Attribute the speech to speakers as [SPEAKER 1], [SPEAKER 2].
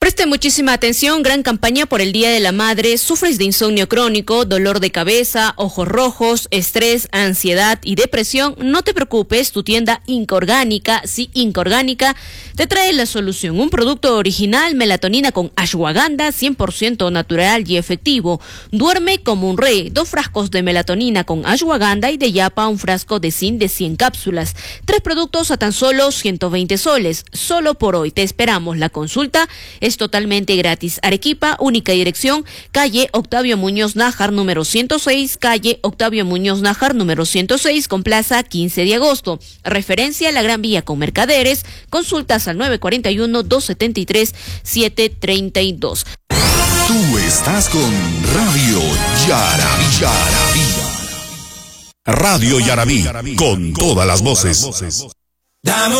[SPEAKER 1] Preste muchísima atención, gran campaña por el Día de la Madre. ¿Sufres de insomnio crónico, dolor de cabeza, ojos rojos, estrés, ansiedad y depresión? No te preocupes, tu tienda Inca Orgánica, sí, Inca Orgánica, te trae la solución. Un producto original, melatonina con ashwagandha, 100% natural y efectivo. Duerme como un rey. 2 frascos de melatonina con ashwagandha y de yapa, un frasco de zinc de 100 cápsulas. 3 productos a tan solo 120 soles. Solo por hoy te esperamos. La consulta es totalmente gratis. Arequipa, única dirección, calle Octavio Muñoz Nájar, número 106, calle Octavio Muñoz Nájar, número 106, con plaza 15 de agosto. Referencia a la Gran Vía con Mercaderes, consultas al 941-273-732.
[SPEAKER 2] Tú estás con Radio Yarabí. Radio Yarabí, con todas las voces.